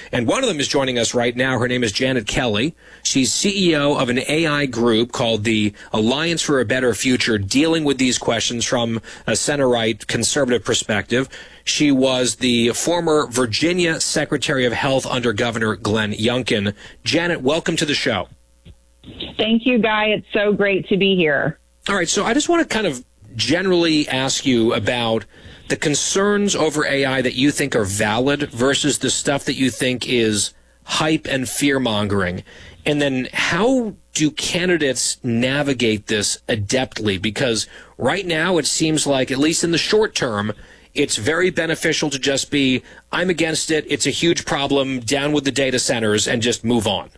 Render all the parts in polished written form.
And one of them is joining us right now. Her name is Janet Kelly. She's CEO of an AI group called the Alliance for a Better Future, dealing with these questions from a center-right conservative perspective. She was the former Virginia Secretary of Health under Governor Glenn Youngkin. Janet, welcome to the show. Thank you, Guy. It's so great to be here. All right, so I just want to kind of generally ask you about the concerns over AI that you think are valid versus the stuff that you think is hype and fear-mongering. And then how do candidates navigate this adeptly? Because right now it seems like, at least in the short term, it's very beneficial to just be, I'm against it, it's a huge problem, down with the data centers, and just move on.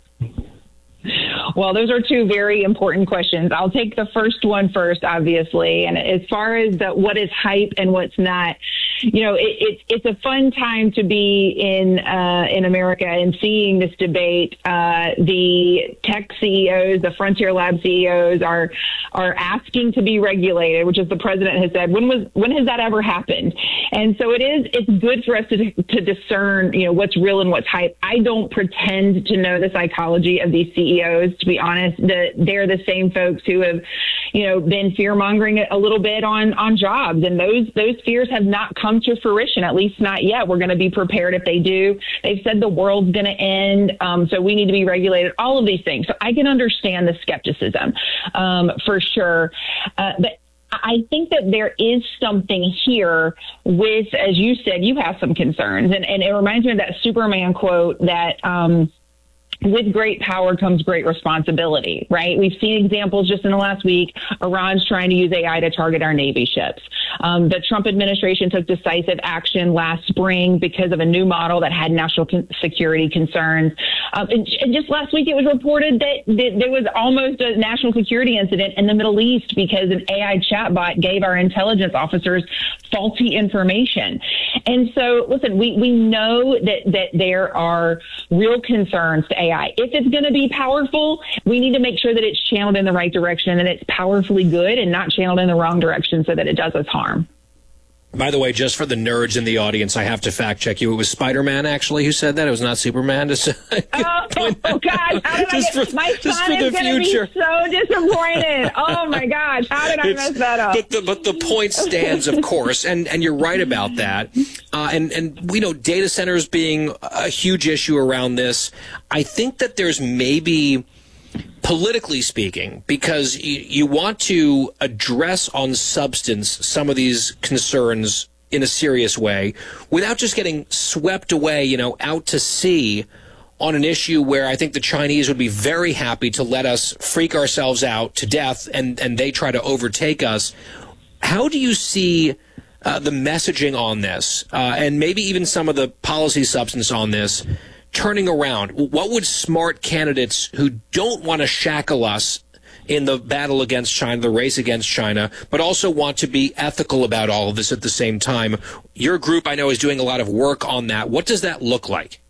Well, those are two very important questions. I'll take the first one first, obviously. And as far as what is hype and what's not, you know, it's a fun time to be in America and seeing this debate. The tech CEOs, the Frontier Lab CEOs are asking to be regulated, which is the president has said. When has that ever happened? And so it's good for us to discern, you know, what's real and what's hype. I don't pretend to know the psychology of these CEOs, to be honest. They're the same folks who have, you know, been fear mongering a little bit on jobs, and those fears have not come to fruition, at least not yet. We're going to be prepared if they do. They've said the world's going to end, so we need to be regulated. All of these things. So I can understand the skepticism for sure, but I think that there is something here with, as you said, you have some concerns, and it reminds me of that Superman quote that with great power comes great responsibility, right? We've seen examples just in the last week. Iran's trying to use AI to target our Navy ships. The Trump administration took decisive action last spring because of a new model that had national security concerns. And just last week, it was reported that there was almost a national security incident in the Middle East because an AI chatbot gave our intelligence officers faulty information. And so, listen, we know that there are real concerns to AI. If it's going to be powerful, we need to make sure that it's channeled in the right direction and it's powerfully good and not channeled in the wrong direction so that it does us harm. By the way, just for the nerds in the audience, I have to fact check you. It was Spider-Man, actually, who said that. It was not Superman. God. How did my son is going to be so disappointed. Oh, my gosh. How did I mess that up? But the point stands, of course, and you're right about that. And we know data centers being a huge issue around this. I think that there's maybe, politically speaking, because you want to address on substance some of these concerns in a serious way without just getting swept away, you know, out to sea on an issue where I think the Chinese would be very happy to let us freak ourselves out to death and they try to overtake us. How do you see the messaging on this and maybe even some of the policy substance on this turning around? What would smart candidates who don't want to shackle us in the battle against China, the race against China, but also want to be ethical about all of this at the same time? Your group, I know, is doing a lot of work on that. What does that look like?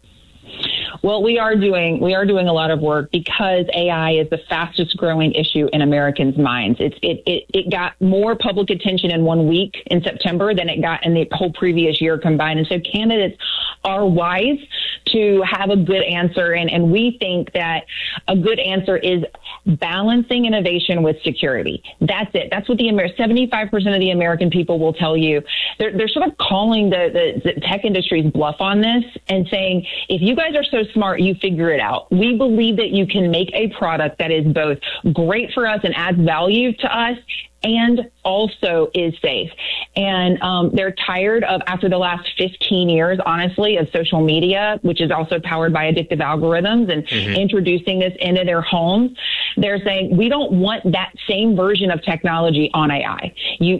Well, we are doing a lot of work because AI is the fastest growing issue in Americans' minds. It got more public attention in 1 week in September than it got in the whole previous year combined. And so candidates are wise to have a good answer. And we think that a good answer is balancing innovation with security. That's it. That's what 75% of the American people will tell you. They're sort of calling the tech industry's bluff on this and saying, if you guys are so smart, you figure it out. We believe that you can make a product that is both great for us and adds value to us and also is safe. And they're tired of, after the last 15 years, honestly, of social media, which is also powered by addictive algorithms and introducing this into their homes. They're saying, we don't want that same version of technology on AI.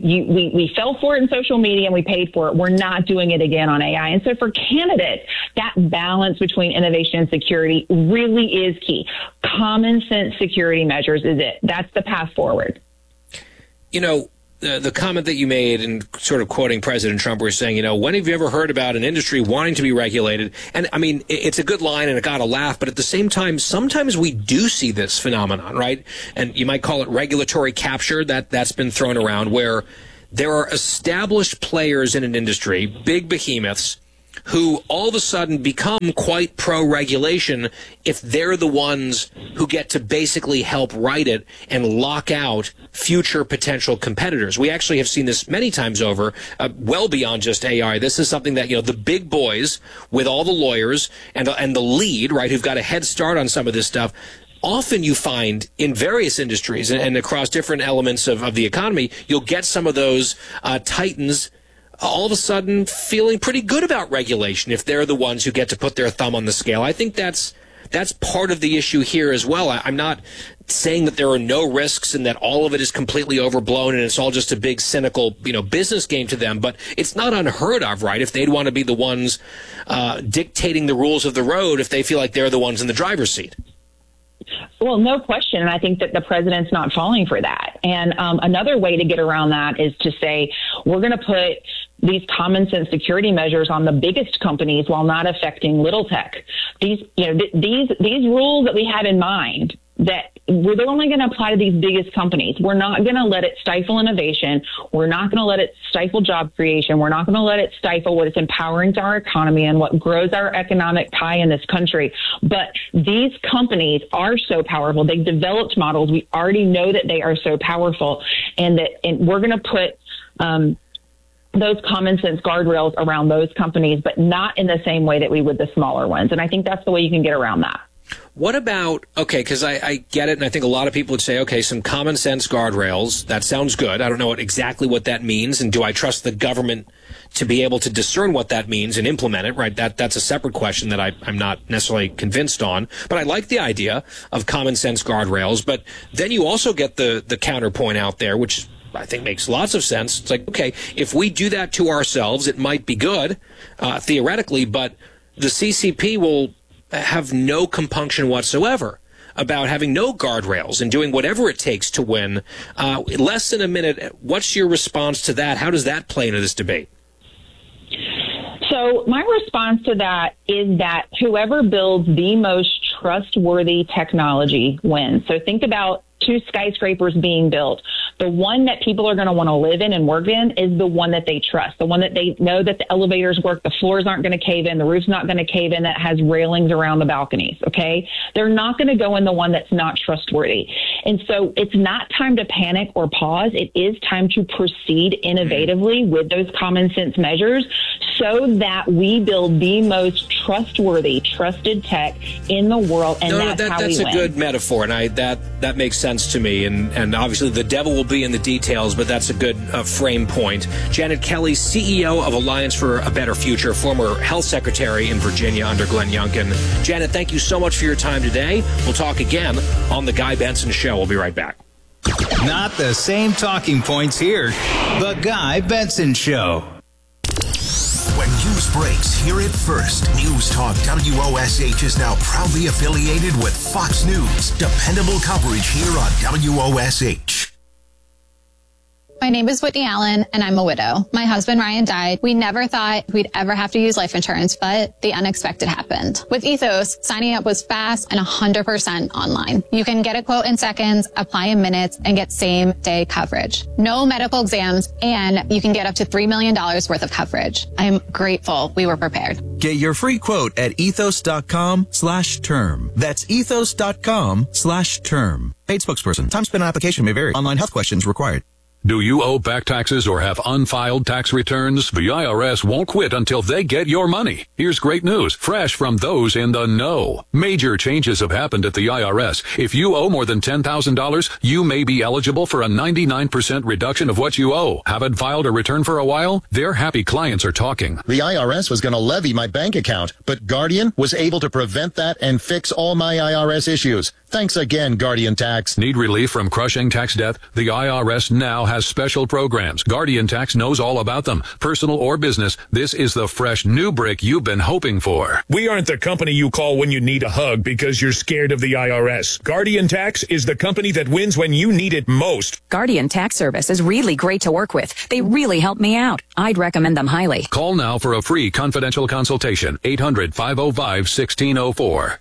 We fell for it in social media and we paid for it. We're not doing it again on AI. And so for candidates, that balance between innovation and security really is key. Common sense security measures is it. That's the path forward. You know, the comment that you made and sort of quoting President Trump, where saying, you know, when have you ever heard about an industry wanting to be regulated? And I mean, it's a good line and it got a laugh, but at the same time, sometimes we do see this phenomenon, right? And you might call it regulatory capture, that's been thrown around, where there are established players in an industry, big behemoths, who all of a sudden become quite pro-regulation if they're the ones who get to basically help write it and lock out future potential competitors. We actually have seen this many times over, well beyond just AI. This is something that, the big boys with all the lawyers and the lead, right, who've got a head start on some of this stuff, often you find in various industries and across different elements of the economy, you'll get some of those titans all of a sudden feeling pretty good about regulation if they're the ones who get to put their thumb on the scale. I think that's part of the issue here as well. I'm not saying that there are no risks and that all of it is completely overblown and it's all just a big cynical, business game to them, but it's not unheard of, right? If they'd want to be the ones dictating the rules of the road, if they feel like they're the ones in the driver's seat. Well, no question. And I think that the president's not falling for that. And another way to get around that is to say, we're going to put these common sense security measures on the biggest companies while not affecting little tech. These rules that we had in mind, that they're only going to apply to these biggest companies. We're not going to let it stifle innovation. We're not going to let it stifle job creation. We're not going to let it stifle what is empowering to our economy and what grows our economic pie in this country. But these companies are so powerful. They've developed models. We already know that they are so powerful, and we're going to put those common sense guardrails around those companies, but not in the same way that we would the smaller ones. And I think that's the way you can get around that. What about, because I get it, and I think a lot of people would say, okay, some common sense guardrails, that sounds good. I don't know exactly what that means, and do I trust the government to be able to discern what that means and implement it, right? That's a separate question that I'm not necessarily convinced on, but I like the idea of common sense guardrails. But then you also get the counterpoint out there, which I think makes lots of sense. It's like, okay, if we do that to ourselves, it might be good, theoretically, but the CCP will have no compunction whatsoever about having no guardrails and doing whatever it takes to win. Less than a minute, what's your response to that? How does that play into this debate? So my response to that is that whoever builds the most trustworthy technology wins. So think about two skyscrapers being built. The one that people are going to want to live in and work in is the one that they trust, the one that they know that the elevators work, the floors aren't going to cave in, the roof's not going to cave in, that has railings around the balconies, okay? They're not going to go in the one that's not trustworthy. And so it's not time to panic or pause. It is time to proceed innovatively with those common sense measures so that we build the most trustworthy, trusted tech in the world, and that's how we win. That's a good metaphor, and that makes sense to me. And obviously the devil will be in the details, but that's a good frame point. Janet Kelly, CEO of Alliance for a Better Future, former health secretary in Virginia under Glenn Youngkin. Janet, thank you so much for your time today. We'll talk again on The Guy Benson Show. We'll be right back. Not the same talking points here. The Guy Benson Show. When news breaks, hear it first. News Talk WOSH is now proudly affiliated with Fox News. Dependable coverage here on WOSH. My name is Whitney Allen, and I'm a widow. My husband, Ryan, died. We never thought we'd ever have to use life insurance, but the unexpected happened. With Ethos, signing up was fast and 100% online. You can get a quote in seconds, apply in minutes, and get same-day coverage. No medical exams, and you can get up to $3 million worth of coverage. I'm grateful we were prepared. Get your free quote at ethos.com/term. That's ethos.com/term. Paid spokesperson. Time spent on application may vary. Online health questions required. Do you owe back taxes or have unfiled tax returns? The IRS won't quit until they get your money. Here's great news, fresh from those in the know. Major changes have happened at the IRS. If you owe more than $10,000, you may be eligible for a 99% reduction of what you owe. Haven't filed a return for a while? Their happy clients are talking. The IRS was going to levy my bank account, but Guardian was able to prevent that and fix all my IRS issues. Thanks again, Guardian Tax. Need relief from crushing tax debt? The IRS now has special programs. Guardian Tax knows all about them. Personal or business, this is the fresh new brick you've been hoping for. We aren't the company you call when you need a hug because you're scared of the IRS. Guardian Tax is the company that wins when you need it most. Guardian Tax Service is really great to work with. They really help me out. I'd recommend them highly. Call now for a free confidential consultation. 800-505-1604.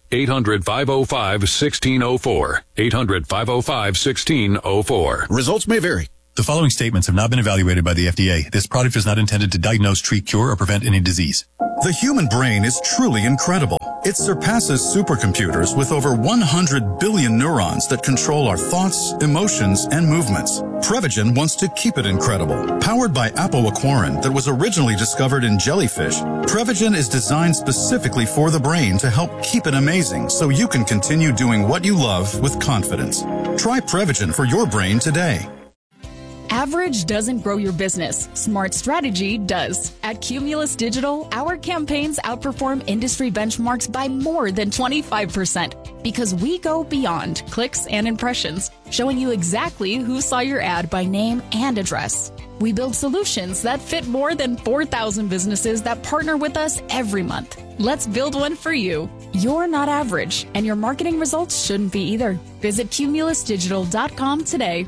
800-505-1604. 800-505-1604. Results may vary. The following statements have not been evaluated by the FDA. This product is not intended to diagnose, treat, cure, or prevent any disease. The human brain is truly incredible. It surpasses supercomputers with over 100 billion neurons that control our thoughts, emotions, and movements. Prevagen wants to keep it incredible. Powered by apoaquarin that was originally discovered in jellyfish, Prevagen is designed specifically for the brain to help keep it amazing so you can continue doing what you love with confidence. Try Prevagen for your brain today. Average doesn't grow your business. Smart strategy does. At Cumulus Digital, our campaigns outperform industry benchmarks by more than 25% because we go beyond clicks and impressions, showing you exactly who saw your ad by name and address. We build solutions that fit more than 4,000 businesses that partner with us every month. Let's build one for you. You're not average, and your marketing results shouldn't be either. Visit cumulusdigital.com today.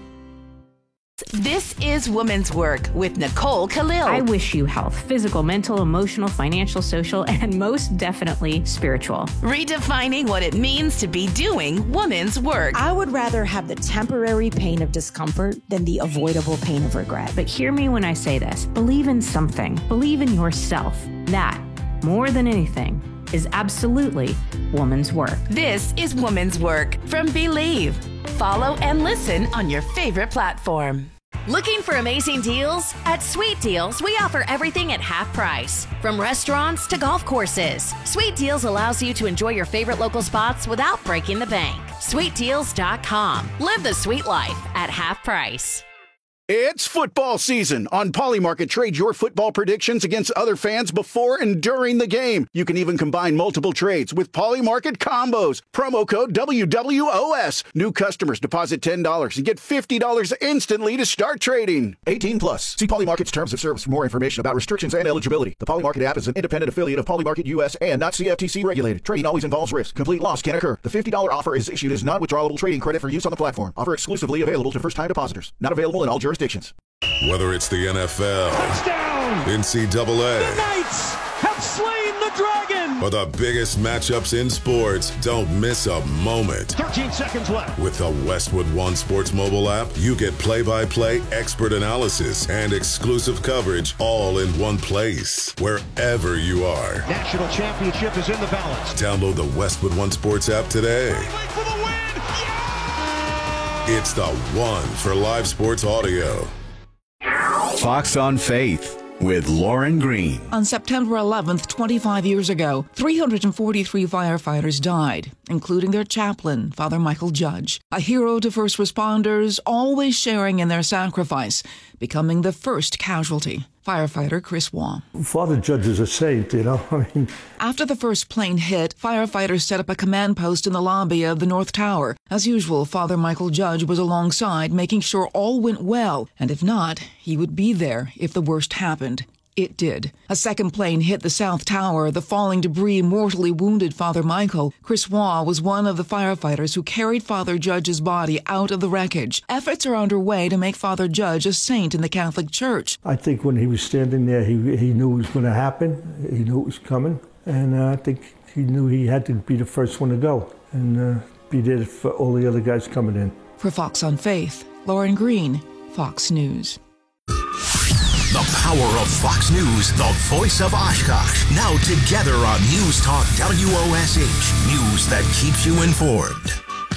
This is Women's Work with Nicole Khalil. I wish you health, physical, mental, emotional, financial, social, and most definitely spiritual. Redefining what it means to be doing women's work. I would rather have the temporary pain of discomfort than the avoidable pain of regret. But hear me when I say this. Believe in something. Believe in yourself. That, more than anything, is absolutely woman's work. This is Woman's Work from Believe. Follow and listen on your favorite platform. Looking for amazing deals? At Sweet Deals, we offer everything at half price. From restaurants to golf courses, Sweet Deals allows you to enjoy your favorite local spots without breaking the bank. SweetDeals.com. Live the sweet life at half price. It's football season. On Polymarket, trade your football predictions against other fans before and during the game. You can even combine multiple trades with Polymarket combos. Promo code WWOS. New customers deposit $10 and get $50 instantly to start trading. 18 plus. See Polymarket's terms of service for more information about restrictions and eligibility. The Polymarket app is an independent affiliate of Polymarket US and not CFTC regulated. Trading always involves risk. Complete loss can occur. The $50 offer is issued as non-withdrawable trading credit for use on the platform. Offer exclusively available to first-time depositors. Not available in all jurisdictions. Whether it's the NFL, touchdown, NCAA, the Knights have slain the dragon, or the biggest matchups in sports, don't miss a moment. 13 seconds left. With the Westwood One Sports mobile app, you get play-by-play, expert analysis, and exclusive coverage all in one place, wherever you are. National championship is in the balance. Download the Westwood One Sports app today. For the win. It's the one for live sports audio. Fox on Faith with Lauren Green. On September 11th, 25 years ago, 343 firefighters died, including their chaplain, Father Michael Judge, a hero to first responders, always sharing in their sacrifice, becoming the first casualty. Firefighter Chris Waugh. Father Judge is a saint, you know. After the first plane hit, firefighters set up a command post in the lobby of the North Tower. As usual, Father Michael Judge was alongside, making sure all went well, and if not, he would be there if the worst happened. It did. A second plane hit the South Tower. The falling debris mortally wounded Father Michael. Chris Waugh was one of the firefighters who carried Father Judge's body out of the wreckage. Efforts are underway to make Father Judge a saint in the Catholic Church. I think when he was standing there, he knew it was going to happen. He knew it was coming. And I think he knew he had to be the first one to go and be there for all the other guys coming in. For Fox on Faith, Lauren Green, Fox News. The power of Fox News, the voice of Oshkosh. Now together on News Talk WOSH. News that keeps you informed.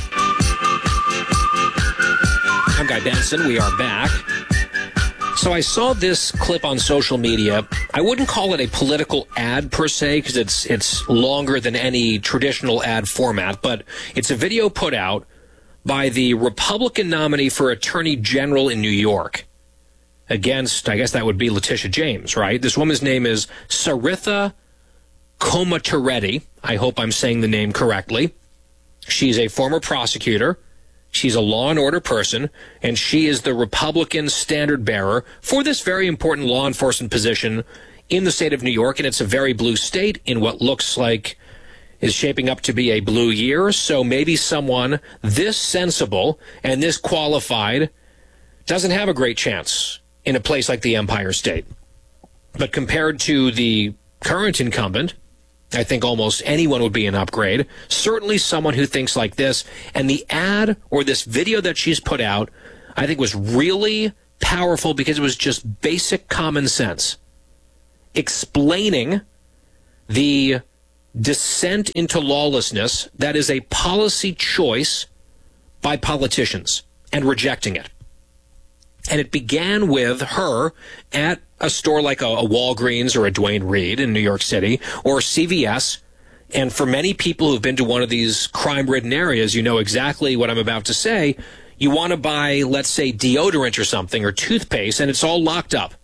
I'm Guy Benson. We are back. So I saw this clip on social media. I wouldn't call it a political ad per se because it's longer than any traditional ad format, but it's a video put out by the Republican nominee for Attorney General in New York. Against, I guess that would be Letitia James, right? This woman's name is Saritha Komatareddy. I hope I'm saying the name correctly. She's a former prosecutor. She's a law and order person, and she is the Republican standard bearer for this very important law enforcement position in the state of New York, and it's a very blue state in what looks like is shaping up to be a blue year. So maybe someone this sensible and this qualified doesn't have a great chance in a place like the Empire State. But compared to the current incumbent, I think almost anyone would be an upgrade. Certainly someone who thinks like this. And the ad or this video that she's put out, I think was really powerful because it was just basic common sense, explaining the descent into lawlessness that is a policy choice by politicians and rejecting it. And it began with her at a store like a Walgreens or a Duane Reade in New York City or CVS. And for many people who've been to one of these crime-ridden areas, you know exactly what I'm about to say. You want to buy, let's say, deodorant or something or toothpaste, and it's all locked up.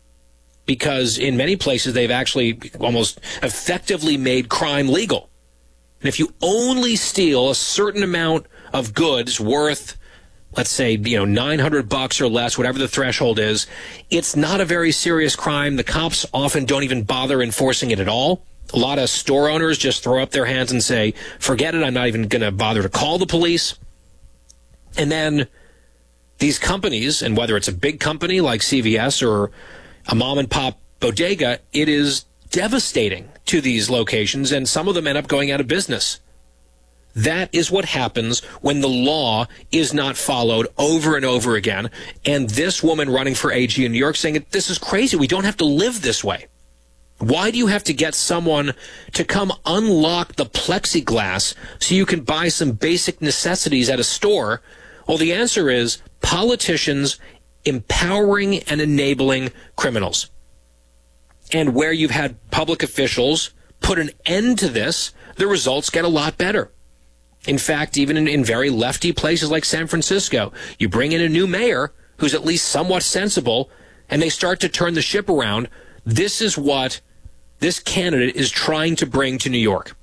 Because in many places, they've actually almost effectively made crime legal. And if you only steal a certain amount of goods worth, let's say, $900 or less, whatever the threshold is, it's not a very serious crime. The cops often don't even bother enforcing it at all. A lot of store owners just throw up their hands and say, forget it, I'm not even going to bother to call the police. And then these companies, and whether it's a big company like CVS or a mom-and-pop bodega, it is devastating to these locations, and some of them end up going out of business. That is what happens when the law is not followed over and over again. And this woman running for AG in New York saying, this is crazy. We don't have to live this way. Why do you have to get someone to come unlock the plexiglass so you can buy some basic necessities at a store? Well, the answer is politicians empowering and enabling criminals. And where you've had public officials put an end to this, the results get a lot better. In fact, even in very lefty places like San Francisco, you bring in a new mayor who's at least somewhat sensible, and they start to turn the ship around. This is what this candidate is trying to bring to New York.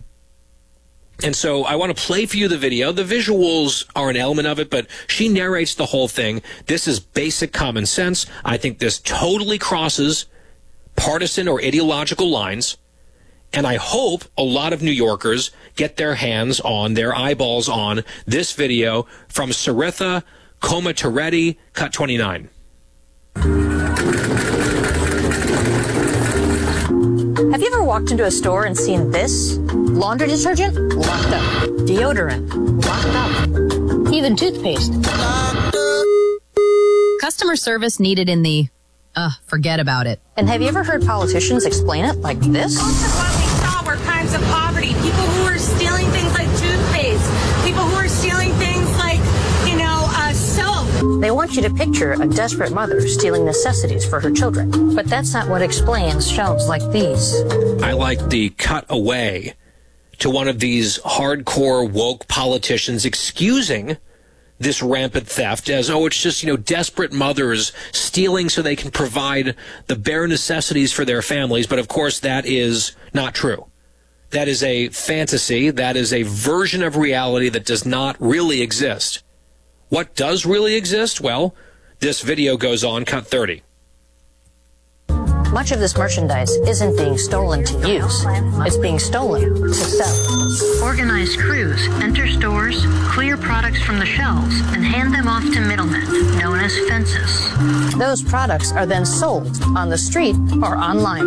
And so I want to play for you the video. The visuals are an element of it, but she narrates the whole thing. This is basic common sense. I think this totally crosses partisan or ideological lines. And I hope a lot of New Yorkers get their hands on, their eyeballs on this video from Saritha Komatareddy, Cut 29. Have you ever walked into a store and seen this? Laundry detergent? Locked up. Deodorant? Locked up. Even toothpaste. Customer service needed in the, forget about it. And have you ever heard politicians explain it like this? Most of what we saw were crimes of poverty. People who were stealing things like toothpaste. People who were stealing things like, soap. They want you to picture a desperate mother stealing necessities for her children. But that's not what explains shelves like these. I like the cut away to one of these hardcore woke politicians excusing this rampant theft as, it's just, desperate mothers stealing so they can provide the bare necessities for their families. But of course, that is not true. That is a fantasy. That is a version of reality that does not really exist. What does really exist? Well, this video goes on, Cut 30. Much of this merchandise isn't being stolen to use. It's being stolen to sell. Organized crews enter stores, clear products from the shelves, and hand them off to middlemen, known as fences. Those products are then sold on the street or online.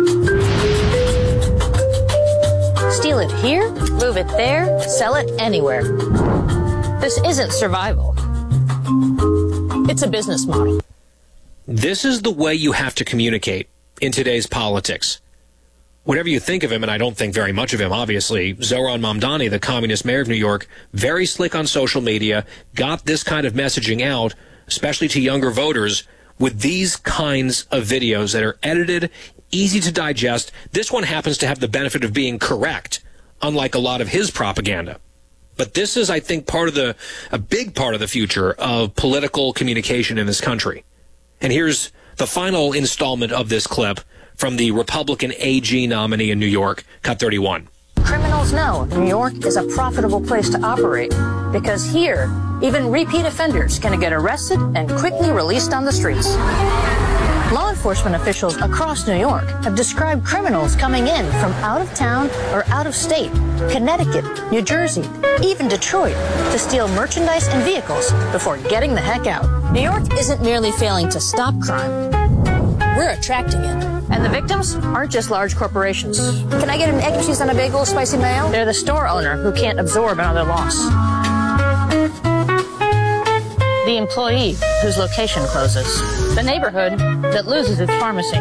Steal it here, move it there, sell it anywhere. This isn't survival. It's a business model. This is the way you have to communicate in today's politics. Whatever you think of him, and I don't think very much of him, obviously, Zohran Mamdani, the communist mayor of New York, very slick on social media, got this kind of messaging out, especially to younger voters, with these kinds of videos that are edited, easy to digest. This one happens to have the benefit of being correct, unlike a lot of his propaganda. But this is, I think, a big part of the future of political communication in this country. And here's the final installment of this clip from the Republican AG nominee in New York, Cut 31. Criminals know New York is a profitable place to operate because here, even repeat offenders can get arrested and quickly released on the streets. Law enforcement officials across New York have described criminals coming in from out of town or out of state, Connecticut, New Jersey, even Detroit, to steal merchandise and vehicles before getting the heck out. New York isn't merely failing to stop crime. We're attracting it. And the victims aren't just large corporations. Can I get an egg and cheese on a bagel, spicy mayo? They're the store owner who can't absorb another loss. The employee whose location closes. The neighborhood that loses its pharmacy.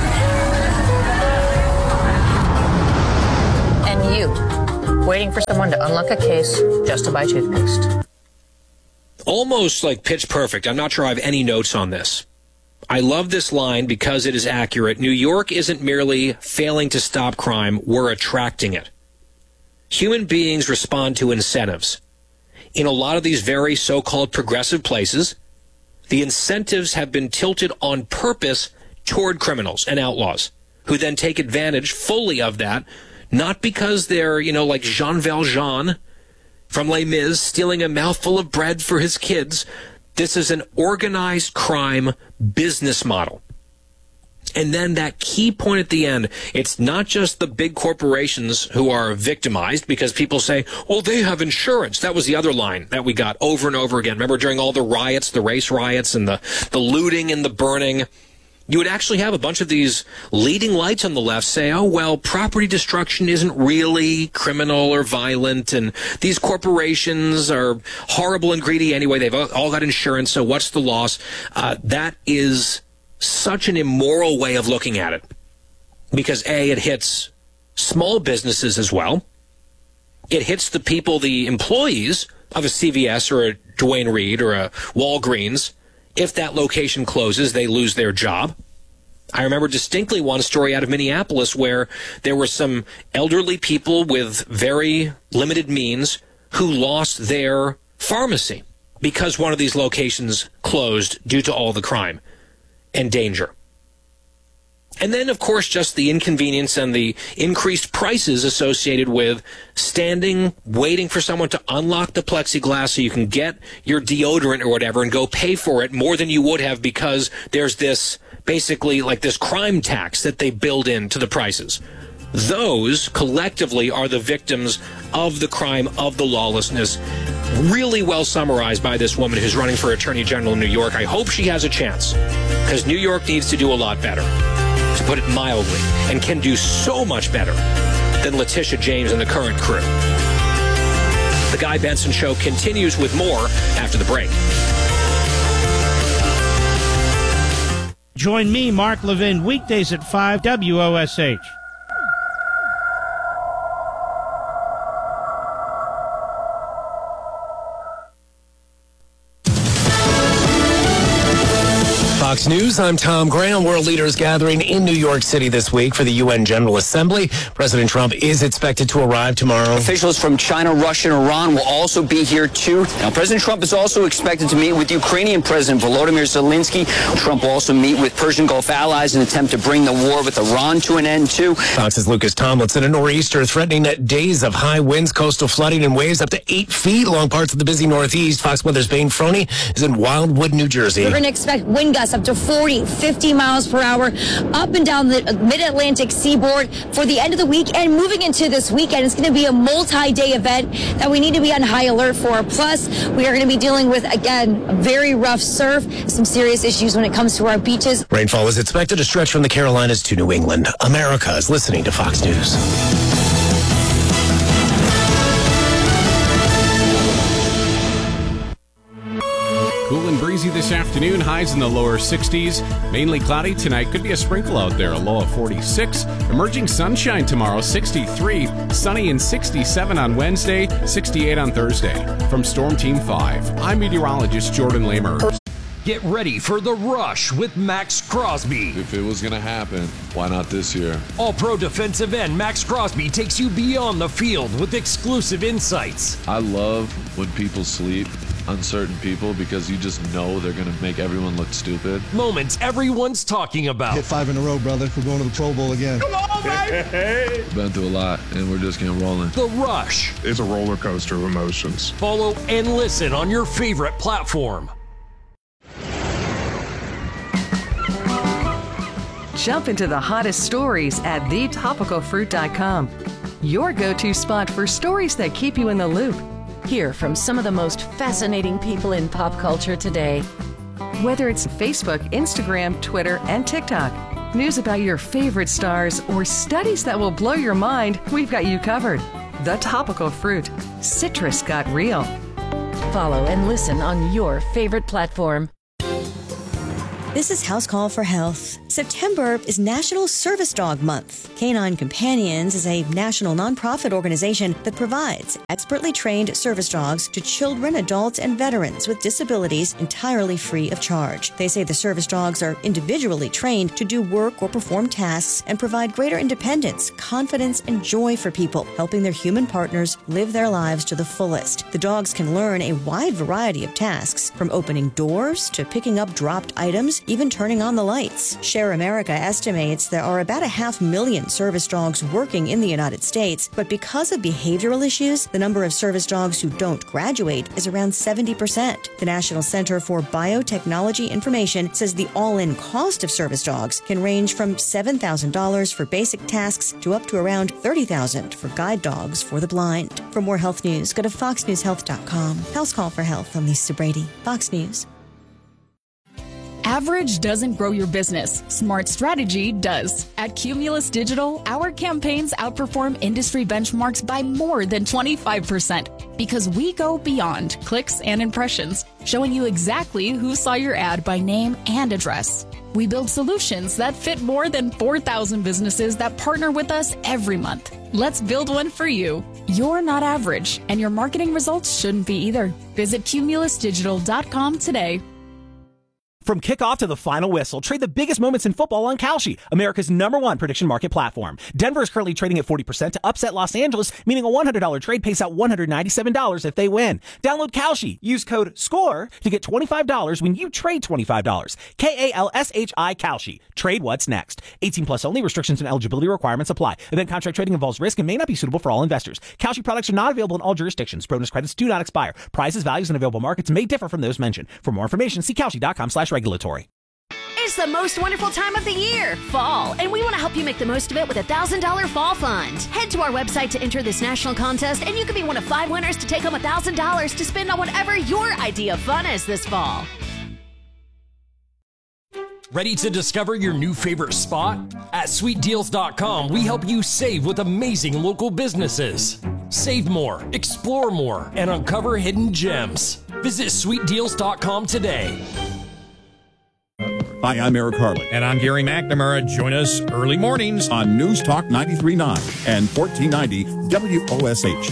And you, waiting for someone to unlock a case just to buy toothpaste. Almost like pitch perfect. I'm not sure I have any notes on this. I love this line because it is accurate. New York isn't merely failing to stop crime, we're attracting it. Human beings respond to incentives. In a lot of these very so-called progressive places, the incentives have been tilted on purpose toward criminals and outlaws, who then take advantage fully of that, not because they're, like Jean Valjean from Les Mis stealing a mouthful of bread for his kids. This is an organized crime business model. And then that key point at the end, it's not just the big corporations who are victimized because people say, well, they have insurance. That was the other line that we got over and over again. Remember during all the riots, the race riots and the looting and the burning, you would actually have a bunch of these leading lights on the left say, oh, well, property destruction isn't really criminal or violent, and these corporations are horrible and greedy anyway. They've all got insurance, so what's the loss? That is such an immoral way of looking at it because, A, it hits small businesses as well. It hits the people, the employees of a CVS or a Duane Reade or a Walgreens. If that location closes, they lose their job. I remember distinctly one story out of Minneapolis where there were some elderly people with very limited means who lost their pharmacy because one of these locations closed due to all the crime and danger. And then, of course, just the inconvenience and the increased prices associated with standing, waiting for someone to unlock the plexiglass so you can get your deodorant or whatever and go pay for it more than you would have because there's this, basically, like this crime tax that they build into the prices. Those, collectively, are the victims of the crime, of the lawlessness. Really well summarized by this woman who's running for Attorney General in New York. I hope she has a chance, because New York needs to do a lot better, to put it mildly, and can do so much better than Letitia James and the current crew. The Guy Benson Show continues with more after the break. Join me, Mark Levin, weekdays at 5, WOSH. Fox News, I'm Tom Graham. World leaders gathering in New York City this week for the UN General Assembly. President Trump is expected to arrive tomorrow. Officials from China, Russia, and Iran will also be here, too. Now, President Trump is also expected to meet with Ukrainian President Volodymyr Zelensky. Trump will also meet with Persian Gulf allies in an attempt to bring the war with Iran to an end, too. Fox's Lucas Tomlinson. A nor'easter threatening days of high winds, coastal flooding, and waves up to 8 feet along parts of the busy Northeast. Fox Weather's Bane Froney is in Wildwood, New Jersey. We're going to expect wind gusts up to 40, 50 miles per hour up and down the mid-Atlantic seaboard for the end of the week and moving into this weekend. It's going to be a multi-day event that we need to be on high alert for. Plus, we are going to be dealing with, again, very rough surf, some serious issues when it comes to our beaches. Rainfall is expected to stretch from the Carolinas to New England. America is listening to Fox News. Cool and breezy this afternoon, highs in the lower 60s. Mainly cloudy tonight, could be a sprinkle out there, a low of 46. Emerging sunshine tomorrow, 63. Sunny and 67 on Wednesday, 68 on Thursday. From Storm Team 5, I'm meteorologist Jordan Lamer. Get ready for The Rush with Max Crosby. If it was going to happen, why not this year? All-Pro defensive end Max Crosby takes you beyond the field with exclusive insights. I love when people sleep on certain people because you just know they're going to make everyone look stupid. Moments everyone's talking about. Hit 5 in a row, brother. We're going to the Pro Bowl again. Come on, baby! Been through a lot, and we're just getting rolling. The Rush. It's a roller coaster of emotions. Follow and listen on your favorite platform. Jump into the hottest stories at thetopicalfruit.com. Your go-to spot for stories that keep you in the loop. Hear from some of the most fascinating people in pop culture today. Whether it's Facebook, Instagram, Twitter, and TikTok, news about your favorite stars, or studies that will blow your mind, we've got you covered. The Topical Fruit. Citrus got real. Follow and listen on your favorite platform. This is House Call for Health. September is National Service Dog Month. Canine Companions is a national nonprofit organization that provides expertly trained service dogs to children, adults, and veterans with disabilities entirely free of charge. They say the service dogs are individually trained to do work or perform tasks and provide greater independence, confidence, and joy for people, helping their human partners live their lives to the fullest. The dogs can learn a wide variety of tasks, from opening doors to picking up dropped items, even turning on the lights. Share America estimates there are about 500,000 service dogs working in the United States, but because of behavioral issues, the number of service dogs who don't graduate is around 70%. The National Center for Biotechnology Information says the all-in cost of service dogs can range from $7,000 for basic tasks to up to around $30,000 for guide dogs for the blind. For more health news, go to foxnewshealth.com. House Call for Health. I'm Lisa Brady, Fox News. Average doesn't grow your business. Smart strategy does. At Cumulus Digital, our campaigns outperform industry benchmarks by more than 25% because we go beyond clicks and impressions, showing you exactly who saw your ad by name and address. We build solutions that fit more than 4,000 businesses that partner with us every month. Let's build one for you. You're not average, and your marketing results shouldn't be either. Visit cumulusdigital.com today. From kickoff to the final whistle, trade the biggest moments in football on Kalshi, America's #1 prediction market platform. Denver is currently trading at 40% to upset Los Angeles, meaning a $100 trade pays out $197 if they win. Download Kalshi. Use code SCORE to get $25 when you trade $25. KALSHI Kalshi. Trade what's next. 18 plus only. Restrictions and eligibility requirements apply. Event contract trading involves risk and may not be suitable for all investors. Kalshi products are not available in all jurisdictions. Bonus credits do not expire. Prices, values, and available markets may differ from those mentioned. For more information, see Kalshi.com/regulatory. It's the most wonderful time of the year, fall, and we want to help you make the most of it with a $1,000 fall fund. Head to our website to enter this national contest, and you could be one of 5 winners to take home $1,000 to spend on whatever your idea of fun is this fall. Ready to discover your new favorite spot? At sweetdeals.com, we help you save with amazing local businesses. Save more, explore more, and uncover hidden gems. Visit sweetdeals.com today. Hi, I'm Eric Harley. And I'm Gary McNamara. Join us early mornings on News Talk 93.9 and 1490 WOSH.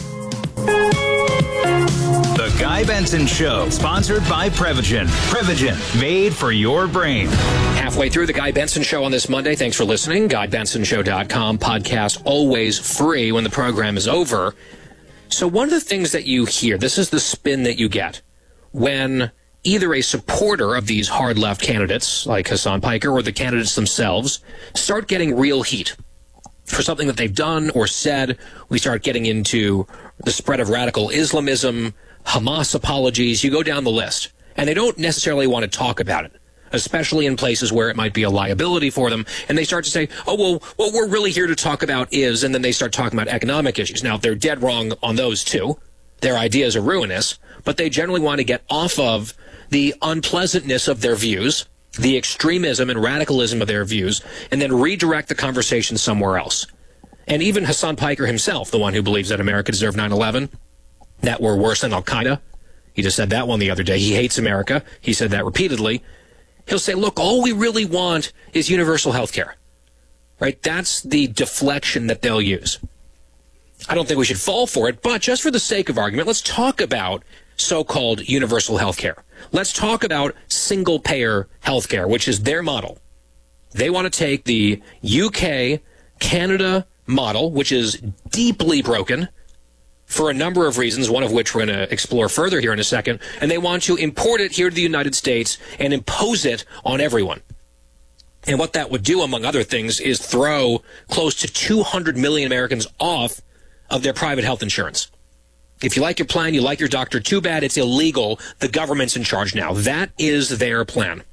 The Guy Benson Show, sponsored by Prevagen. Prevagen, made for your brain. Halfway through the Guy Benson Show on this Monday. Thanks for listening. GuyBensonShow.com. Podcast always free when the program is over. So one of the things that you hear, this is the spin that you get when either a supporter of these hard left candidates like Hasan Piker or the candidates themselves start getting real heat for something that they've done or said. We start getting into the spread of radical Islamism, Hamas apologies. You go down the list, and they don't necessarily want to talk about it, especially in places where it might be a liability for them. And they start to say, oh, well, what we're really here to talk about is, and then they start talking about economic issues. Now, they're dead wrong on those too. Their ideas are ruinous, but they generally want to get off of the unpleasantness of their views, the extremism and radicalism of their views, and then redirect the conversation somewhere else. And even Hasan Piker himself, the one who believes that America deserved 9/11, that we're worse than Al-Qaeda, he just said that one the other day. He hates America. He said that repeatedly. He'll say, look, all we really want is universal health care. Right? That's the deflection that they'll use. I don't think we should fall for it, but just for the sake of argument, let's talk about so-called universal health care. Let's talk about single-payer health care, which is their model. They want to take the UK, Canada model, which is deeply broken for a number of reasons, one of which we're going to explore further here in a second, and they want to import it here to the United States and impose it on everyone. And what that would do, among other things, is throw close to 200 million Americans off of their private health insurance. If you like your plan, you like your doctor, too bad, it's illegal. The government's in charge now. That is their plan.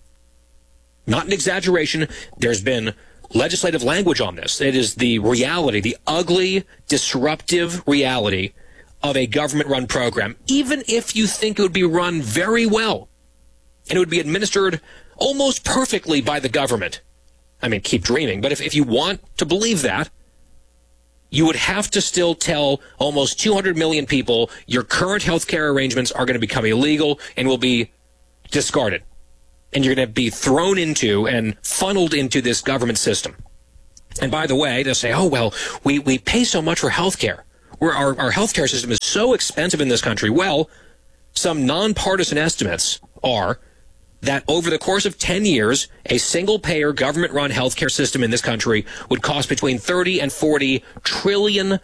Not an exaggeration. There's been legislative language on this. It is the reality, the ugly, disruptive reality of a government-run program, even if you think it would be run very well and it would be administered almost perfectly by the government. I mean, keep dreaming. But if you want to believe that, you would have to still tell almost 200 million people your current health care arrangements are going to become illegal and will be discarded. And you're going to be thrown into and funneled into this government system. And by the way, they'll say, oh, well, we pay so much for health care. Our health care system is so expensive in this country. Well, some nonpartisan estimates are that over the course of 10 years, a single-payer, government-run healthcare system in this country would cost between $30 and $40 trillion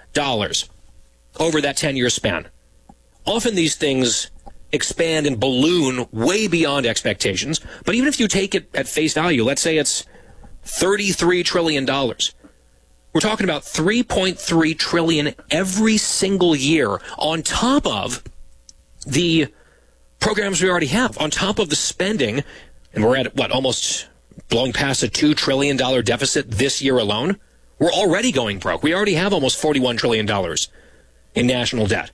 over that 10-year span. Often these things expand and balloon way beyond expectations, but even if you take it at face value, let's say it's $33 trillion. We're talking about $3.3 trillion every single year on top of the programs we already have, on top of the spending, and we're at, almost blowing past a $2 trillion deficit this year alone. We're already going broke. We already have almost $41 trillion in national debt.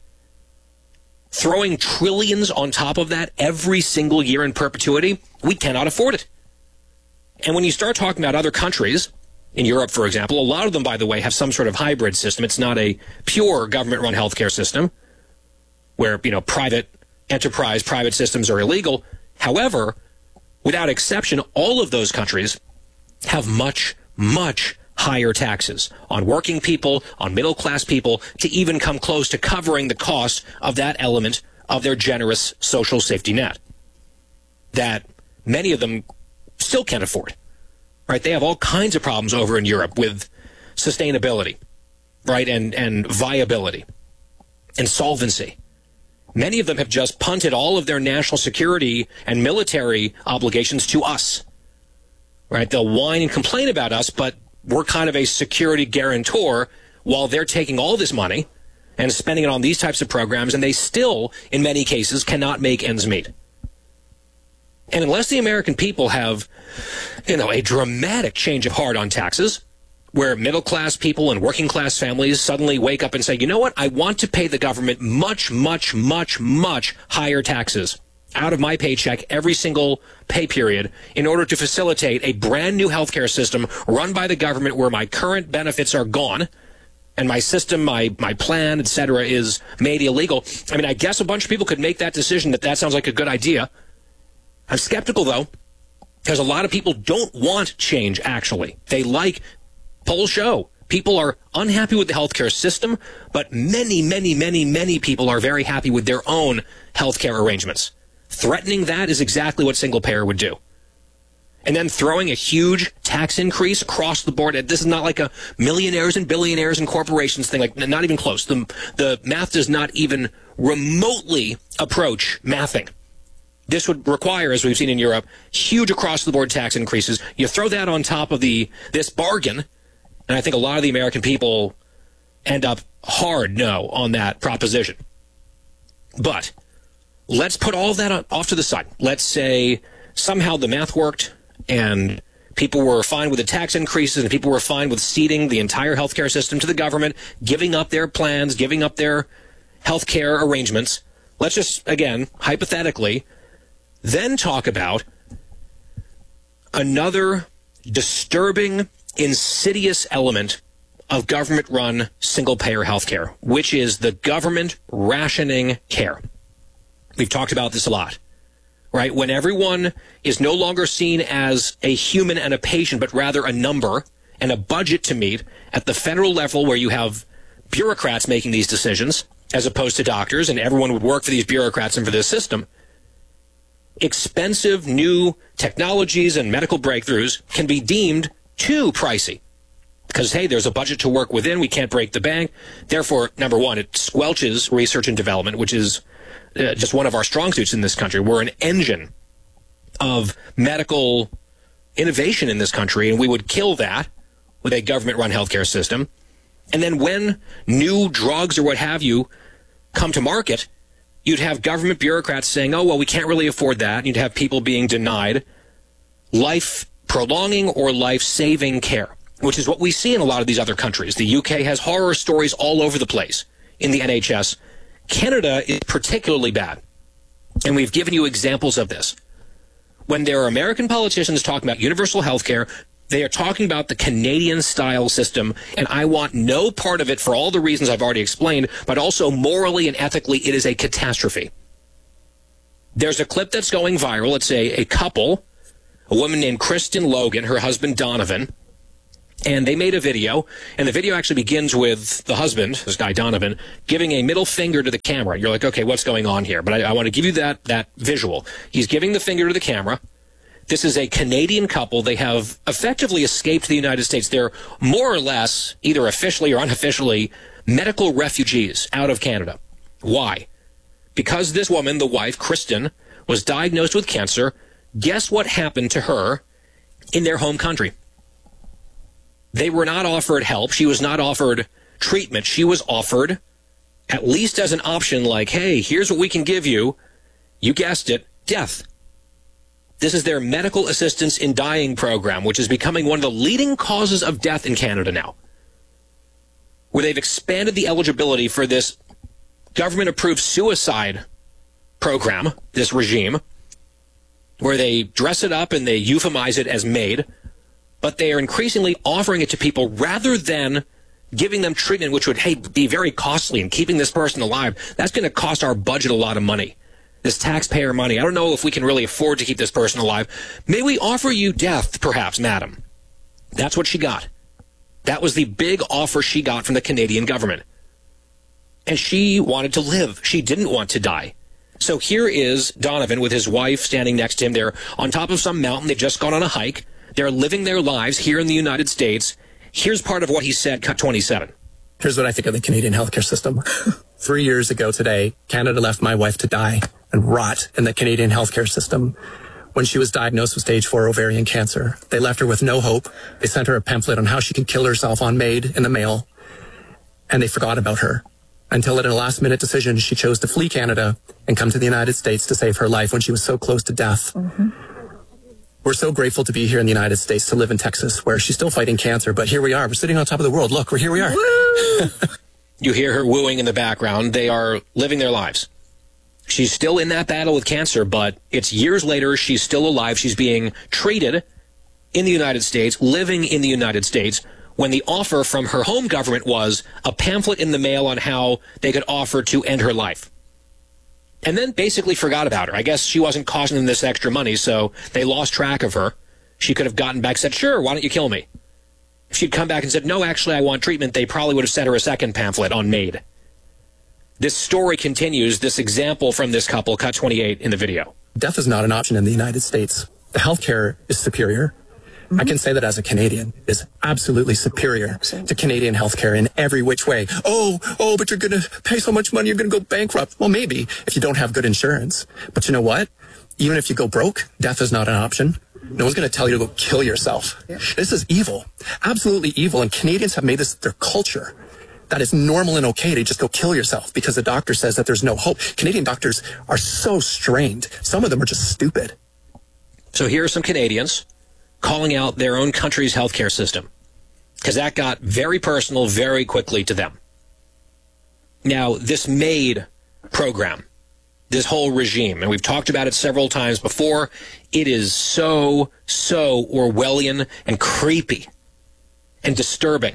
Throwing trillions on top of that every single year in perpetuity, we cannot afford it. And when you start talking about other countries, in Europe, for example, a lot of them, by the way, have some sort of hybrid system. It's not a pure government-run healthcare system where, private enterprise, private systems are illegal. However, without exception, all of those countries have much, much higher taxes on working people, on middle-class people, to even come close to covering the cost of that element of their generous social safety net that many of them still can't afford. Right? They have all kinds of problems over in Europe with sustainability, right, and viability and solvency. Many of them have just punted all of their national security and military obligations to us. Right? They'll whine and complain about us, but we're kind of a security guarantor while they're taking all this money and spending it on these types of programs, and they still, in many cases, cannot make ends meet. And unless the American people have, a dramatic change of heart on taxes, where middle-class people and working-class families suddenly wake up and say, you know what, I want to pay the government much, much, much, much higher taxes out of my paycheck every single pay period in order to facilitate a brand new healthcare system run by the government where my current benefits are gone and my system, my plan, etc., is made illegal. I guess a bunch of people could make that decision that sounds like a good idea. I'm skeptical, though, because a lot of people don't want change, actually. They like, polls show, people are unhappy with the healthcare system, but many, many, many, many people are very happy with their own healthcare arrangements. Threatening that is exactly what single payer would do. And then throwing a huge tax increase across the board. This is not like a millionaires and billionaires and corporations thing, like not even close. The math does not even remotely approach mathing. This would require, as we've seen in Europe, huge across-the-board tax increases. You throw that on top of this bargain, and I think a lot of the American people end up hard no on that proposition. But let's put all of that off to the side. Let's say somehow the math worked, and people were fine with the tax increases, and people were fine with ceding the entire healthcare system to the government, giving up their plans, giving up their healthcare arrangements. Let's just, again, hypothetically, then talk about another disturbing, insidious element of government-run single-payer healthcare, which is the government rationing care. We've talked about this a lot, right? When everyone is no longer seen as a human and a patient, but rather a number and a budget to meet at the federal level where you have bureaucrats making these decisions as opposed to doctors, and everyone would work for these bureaucrats and for this system. Expensive new technologies and medical breakthroughs can be deemed too pricey because, hey, there's a budget to work within. We can't break the bank. Therefore, number one, it squelches research and development, which is just one of our strong suits in this country. We're an engine of medical innovation in this country, and we would kill that with a government-run healthcare system. And then when new drugs or what have you come to market, you'd have government bureaucrats saying, oh, well, we can't really afford that. And you'd have people being denied life-prolonging or life-saving care, which is what we see in a lot of these other countries. The UK has horror stories all over the place in the NHS. Canada is particularly bad, and we've given you examples of this. When there are American politicians talking about universal health care, They are talking about the Canadian-style system, and I want no part of it for all the reasons I've already explained, but also morally and ethically, it is a catastrophe. There's a clip that's going viral. It's a couple, a woman named Kristen Logan, her husband Donovan, and they made a video, and the video actually begins with the husband, this guy Donovan, giving a middle finger to the camera. You're like, okay, what's going on here? But I want to give you that visual. He's giving the finger to the camera. This is a Canadian couple. They have effectively escaped the United States. They're more or less, either officially or unofficially, medical refugees out of Canada. Why? Because this woman, the wife, Kristen, was diagnosed with cancer. Guess what happened to her in their home country? They were not offered help. She was not offered treatment. She was offered, at least as an option, like, hey, here's what we can give you. You guessed it, death. This is their medical assistance in dying program, which is becoming one of the leading causes of death in Canada now, where they've expanded the eligibility for this government-approved suicide program, this regime, where they dress it up and they euphemize it as MAID, but they are increasingly offering it to people rather than giving them treatment, which would, hey, be very costly, and keeping this person alive, that's going to cost our budget a lot of money. This taxpayer money. I don't know if we can really afford to keep this person alive. May we offer you death, perhaps, madam? That's what she got. That was the big offer she got from the Canadian government. And she wanted to live. She didn't want to die. So here is Donovan with his wife standing next to him. They're on top of some mountain. They've just gone on a hike. They're living their lives here in the United States. Here's part of what he said, cut 27. Here's what I think of the Canadian healthcare system. 3 years ago today, Canada left my wife to die and rot in the Canadian healthcare system when she was diagnosed with stage 4 ovarian cancer. They left her with no hope. They sent her a pamphlet on how she can kill herself on MAID in the mail, and they forgot about her until at a last-minute decision, she chose to flee Canada and come to the United States to save her life when she was so close to death. Mm-hmm. We're so grateful to be here in the United States, to live in Texas, where she's still fighting cancer, but here we are. We're sitting on top of the world. Look, here we are. You hear her wooing in the background. They are living their lives. She's still in that battle with cancer, but it's years later. She's still alive. She's being treated in the United States, living in the United States, when the offer from her home government was a pamphlet in the mail on how they could offer to end her life. And then basically forgot about her. I guess she wasn't costing them this extra money, so they lost track of her. She could have gotten back and said, sure, why don't you kill me? If she'd come back and said, no, actually, I want treatment, they probably would have sent her a second pamphlet on MAID. This story continues, this example from this couple, cut 28 in the video. Death is not an option in the United States. The healthcare is superior. I can say that as a Canadian, is absolutely superior to Canadian healthcare in every which way. Oh, but you're going to pay so much money, you're going to go bankrupt. Well, maybe if you don't have good insurance. But you know what? Even if you go broke, death is not an option. No one's going to tell you to go kill yourself. Yeah. This is evil, absolutely evil. And Canadians have made this their culture. That it's normal and okay to just go kill yourself because the doctor says that there's no hope. Canadian doctors are so strained. Some of them are just stupid. So here are some Canadians calling out their own country's healthcare system, because that got very personal very quickly to them. Now, this MAID program, this whole regime, and we've talked about it several times before, it is so Orwellian and creepy and disturbing.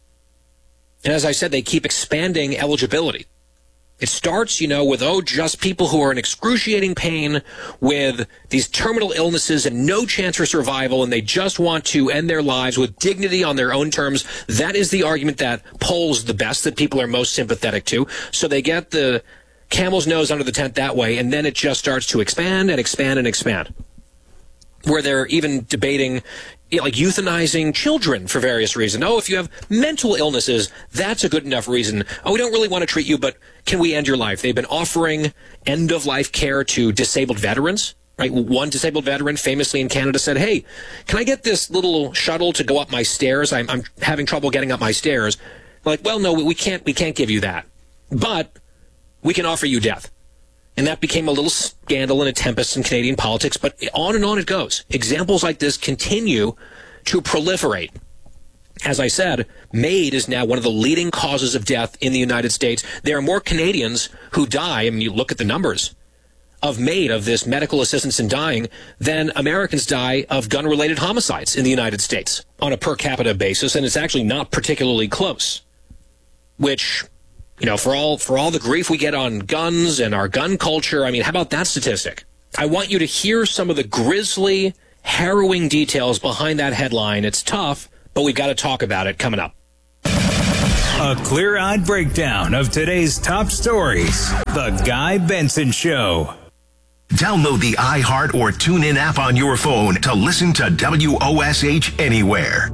And as I said, they keep expanding eligibility. It starts, with, just people who are in excruciating pain with these terminal illnesses and no chance for survival, and they just want to end their lives with dignity on their own terms. That is the argument that polls the best, that people are most sympathetic to. So they get the camel's nose under the tent that way, and then it just starts to expand and expand and expand, where they're even debating like euthanizing children for various reasons. Oh, if you have mental illnesses, that's a good enough reason. Oh, we don't really want to treat you, but can we end your life? They've been offering end-of-life care to disabled veterans, right? One disabled veteran famously in Canada said, hey, can I get this little shuttle to go up my stairs? I'm having trouble getting up my stairs. Like, well, no, we can't give you that, but we can offer you death. And that became a little scandal and a tempest in Canadian politics, but on and on it goes. Examples like this continue to proliferate. As I said, MAID is now one of the leading causes of death in the United States. There are more Canadians who die, you look at the numbers, made of this medical assistance in dying than Americans die of gun-related homicides in the United States on a per capita basis, and it's actually not particularly close. Which, you know, for all the grief we get on guns and our gun culture, I mean, how about that statistic? I want you to hear some of the grisly, harrowing details behind that headline. It's tough, but we've got to talk about it coming up. A clear-eyed breakdown of today's top stories. The Guy Benson Show. Download the iHeart or TuneIn app on your phone to listen to WOSH anywhere.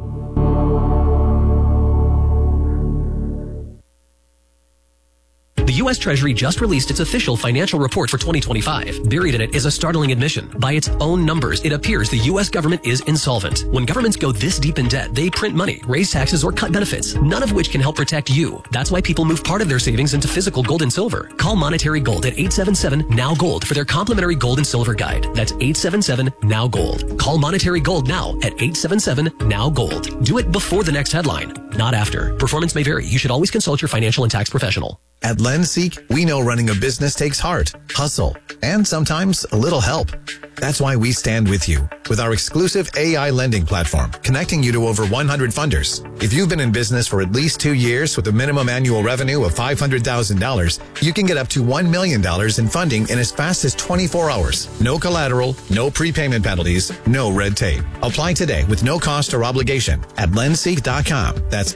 The U.S. Treasury just released its official financial report for 2025. Buried in it is a startling admission. By its own numbers, it appears the U.S. government is insolvent. When governments go this deep in debt, they print money, raise taxes, or cut benefits, none of which can help protect you. That's why people move part of their savings into physical gold and silver. Call Monetary Gold at 877-NOW-GOLD for their complimentary gold and silver guide. That's 877-NOW-GOLD. Call Monetary Gold now at 877-NOW-GOLD. Do it before the next headline, not after. Performance may vary. You should always consult your financial and tax professional. At LendSeek, we know running a business takes heart, hustle, and sometimes a little help. That's why we stand with you with our exclusive AI lending platform, connecting you to over 100 funders. If you've been in business for at least 2 years with a minimum annual revenue of $500,000, you can get up to $1 million in funding in as fast as 24 hours. No collateral, no prepayment penalties, no red tape. Apply today with no cost or obligation at lendseek.com. That's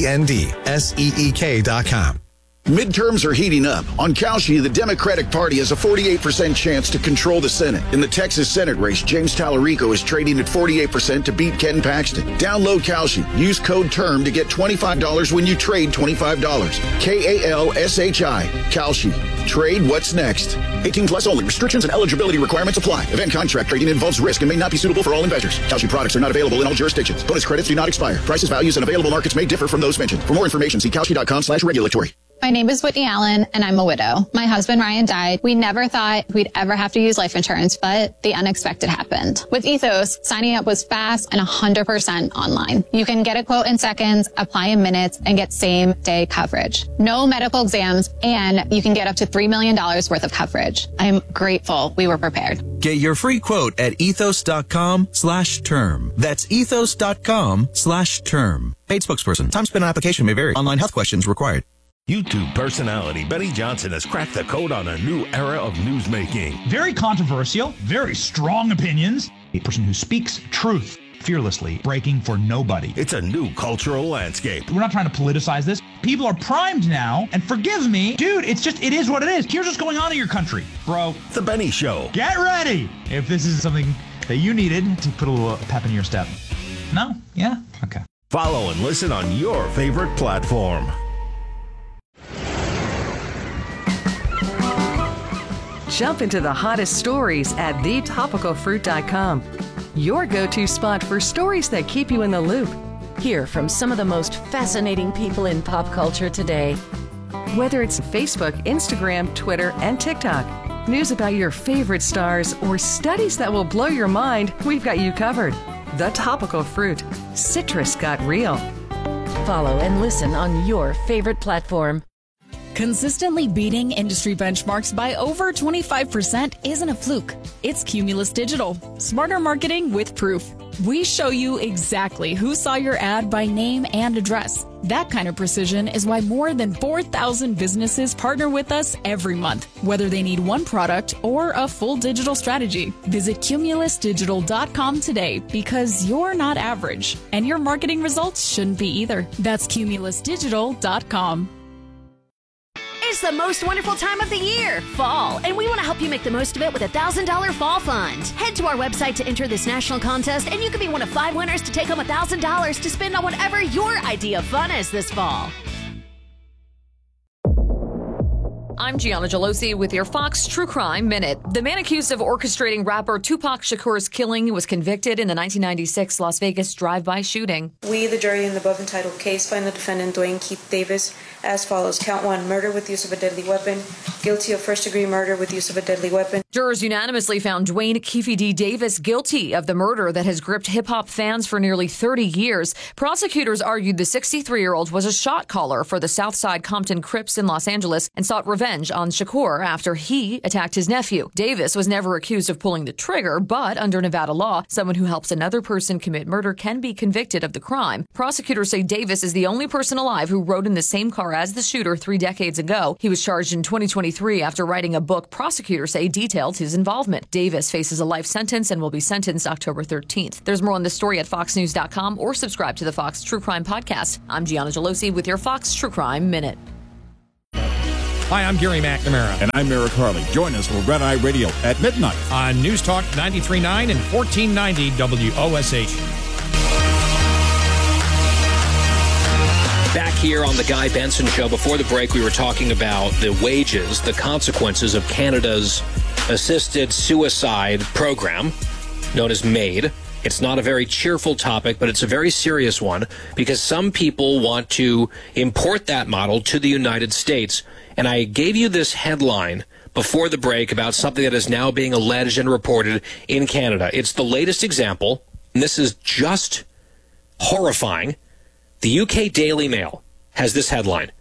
LENDSEEK.com. Midterms are heating up. On Cauchy, the Democratic Party has a 48% chance to control the Senate. In the Texas Senate race, James Tallarico is trading at 48% to beat Ken Paxton. Download Cauchy. Use code TERM to get $25 when you trade $25. KALSHI. Cauchy. Trade what's next. 18 plus only. Restrictions and eligibility requirements apply. Event contract trading involves risk and may not be suitable for all investors. Cauchy products are not available in all jurisdictions. Bonus credits do not expire. Prices, values, and available markets may differ from those mentioned. For more information, see Cauchy.com/regulatory. My name is Whitney Allen, and I'm a widow. My husband, Ryan, died. We never thought we'd ever have to use life insurance, but the unexpected happened. With Ethos, signing up was fast and 100% online. You can get a quote in seconds, apply in minutes, and get same-day coverage. No medical exams, and you can get up to $3 million worth of coverage. I'm grateful we were prepared. Get your free quote at ethos.com/term. That's ethos.com/term. Paid spokesperson. Time spent on application may vary. Online health questions required. YouTube personality Benny Johnson has cracked the code on a new era of newsmaking. Very controversial, very strong opinions. A person who speaks truth fearlessly, breaking for nobody. It's a new cultural landscape. We're not trying to politicize this. People are primed now, and forgive me, dude, it is what it is. Here's what's going on in your country, bro. The Benny Show. Get ready if this is something that you needed to put a little pep in your step. No? Yeah? Okay. Follow and listen on your favorite platform. Jump into the hottest stories at thetopicalfruit.com. Your go-to spot for stories that keep you in the loop. Hear from some of the most fascinating people in pop culture today. Whether it's Facebook, Instagram, Twitter, and TikTok, news about your favorite stars, or studies that will blow your mind, we've got you covered. The Topical Fruit. Citrus got real. Follow and listen on your favorite platform. Consistently beating industry benchmarks by over 25% isn't a fluke. It's Cumulus Digital. Smarter marketing with proof. We show you exactly who saw your ad by name and address. That kind of precision is why more than 4,000 businesses partner with us every month, whether they need one product or a full digital strategy. Visit cumulusdigital.com today because you're not average, and your marketing results shouldn't be either. That's cumulusdigital.com. It's the most wonderful time of the year, fall, and we want to help you make the most of it with a $1,000 fall fund. Head to our website to enter this national contest, and you could be one of 5 winners to take home $1,000 to spend on whatever your idea of fun is this fall. I'm Gianna Gelosi with your Fox True Crime Minute. The man accused of orchestrating rapper Tupac Shakur's killing was convicted in the 1996 Las Vegas drive-by shooting. We, the jury in the above entitled case, find the defendant Dwayne Keith Davis as follows. Count 1, murder with use of a deadly weapon. Guilty of first-degree murder with use of a deadly weapon. Jurors unanimously found Dwayne Keefe D. Davis guilty of the murder that has gripped hip-hop fans for nearly 30 years. Prosecutors argued the 63-year-old was a shot caller for the Southside Compton Crips in Los Angeles and sought revenge revenge on Shakur after he attacked his nephew. Davis was never accused of pulling the trigger, but under Nevada law, someone who helps another person commit murder can be convicted of the crime. Prosecutors say Davis is the only person alive who rode in the same car as the shooter 3 decades ago. He was charged in 2023 after writing a book prosecutors say detailed his involvement. Davis faces a life sentence and will be sentenced October 13th. There's more on this story at foxnews.com or subscribe to the Fox True Crime Podcast. I'm Gianna Gelosi with your Fox True Crime Minute. Hi, I'm Gary McNamara. And I'm Eric Harley. Join us for Red Eye Radio at midnight on News Talk 93.9 and 1490 WOSH. Back here on the Guy Benson Show, before the break, we were talking about the wages, the consequences of Canada's assisted suicide program, known as MAID. It's not a very cheerful topic, but it's a very serious one because some people want to import that model to the United States. And I gave you this headline before the break about something that is now being alleged and reported in Canada. It's the latest example, and this is just horrifying. The UK Daily Mail has this headline.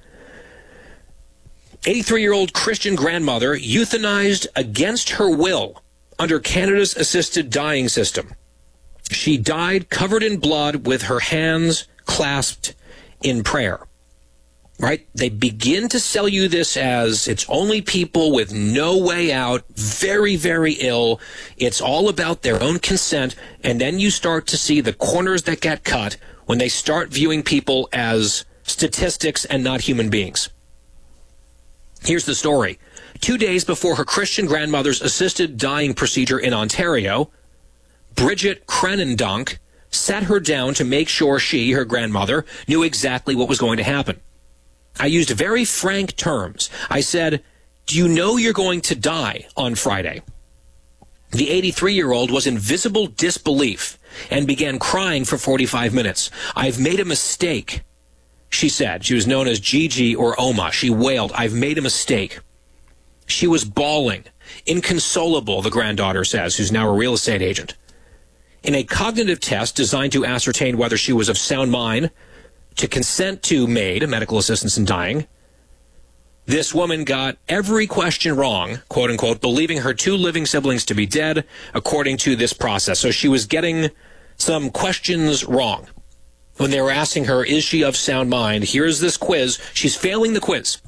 83-year-old Christian grandmother euthanized against her will under Canada's assisted dying system. She died covered in blood with her hands clasped in prayer. Right? They begin to sell you this as it's only people with no way out, very, very ill. It's all about their own consent. And then you start to see the corners that get cut when they start viewing people as statistics and not human beings. Here's the story. 2 days before her Christian grandmother's assisted dying procedure in Ontario, Bridget Crenendonk sat her down to make sure she, her grandmother, knew exactly what was going to happen. I used very frank terms. I said, "Do you know you're going to die on Friday?" The 83-year-old was in visible disbelief and began crying for 45 minutes. "I've made a mistake," she said. She was known as Gigi or Oma. She wailed, "I've made a mistake." She was bawling, inconsolable, the granddaughter says, who's now a real estate agent. In a cognitive test designed to ascertain whether she was of sound mind to consent to MAID, medical assistance in dying, this woman got every question wrong, quote unquote, believing her 2 living siblings to be dead, according to this process. So she was getting some questions wrong. When they were asking her, is she of sound mind? Here's this quiz. She's failing the quiz.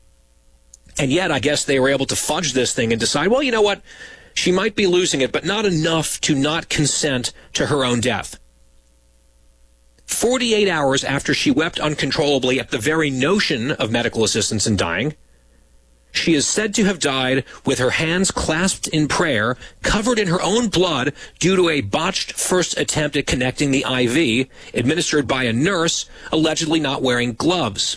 And yet, I guess they were able to fudge this thing and decide, well, you know what? She might be losing it, but not enough to not consent to her own death. 48 hours after she wept uncontrollably at the very notion of medical assistance in dying, she is said to have died with her hands clasped in prayer, covered in her own blood due to a botched first attempt at connecting the IV administered by a nurse, allegedly not wearing gloves.